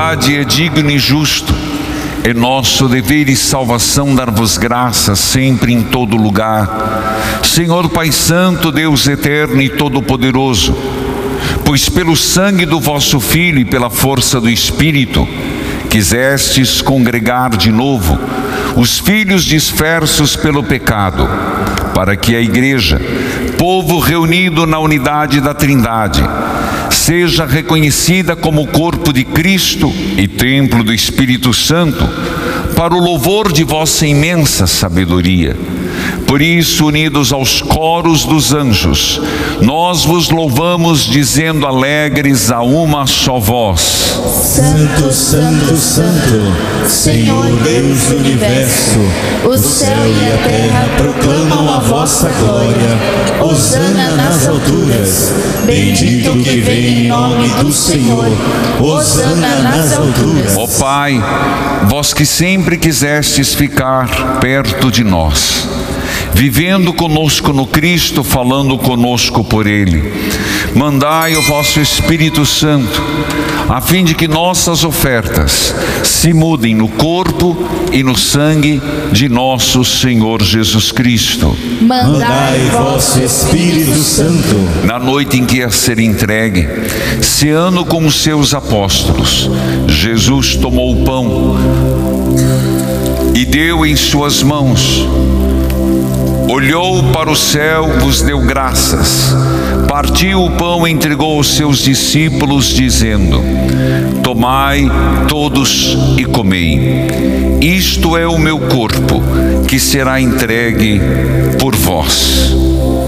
verdade é digno e justo. É nosso dever e salvação dar-vos graças sempre em todo lugar, Senhor Pai Santo, Deus eterno e todo-poderoso, pois pelo sangue do vosso Filho e pela força do Espírito quisestes congregar de novo os filhos dispersos pelo pecado, para que a Igreja, povo reunido na unidade da Trindade, seja reconhecida como corpo de Cristo e templo do Espírito Santo, para o louvor de vossa imensa sabedoria. Por isso, unidos aos coros dos anjos, nós vos louvamos, dizendo alegres a uma só voz: Santo, Santo, Santo, Senhor Deus do Universo, o céu e a terra proclamam a vossa glória. Hosana nas alturas, bendito que vem em nome do Senhor. Hosana nas alturas. Ó Pai, vós que sempre quisestes ficar perto de nós, vivendo conosco no Cristo, falando conosco por Ele, mandai o vosso Espírito Santo, a fim de que nossas ofertas se mudem no corpo e no sangue de nosso Senhor Jesus Cristo. Mandai vosso Espírito Santo. Na noite em que ia ser entregue, ceando com os seus apóstolos, Jesus tomou o pão e deu em suas mãos, olhou para o céu, vos deu graças, partiu o pão e entregou aos seus discípulos, dizendo: tomai todos e comei, isto é o meu corpo, que será entregue por vós.